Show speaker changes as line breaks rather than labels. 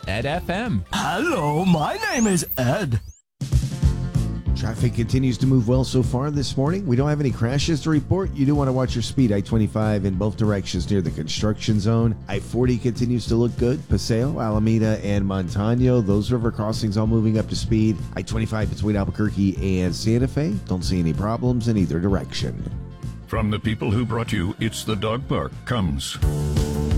Ed FM.
Hello, my name is Ed.
Traffic continues to move well so far this morning. We don't have any crashes to report. You do want to watch your speed. I-25 in both directions near the construction zone. I-40 continues to look good. Paseo, Alameda, and Montano. Those river crossings all moving up to speed. I-25 between Albuquerque and Santa Fe. Don't see any problems in either direction.
From the people who brought you It's the Dog Park comes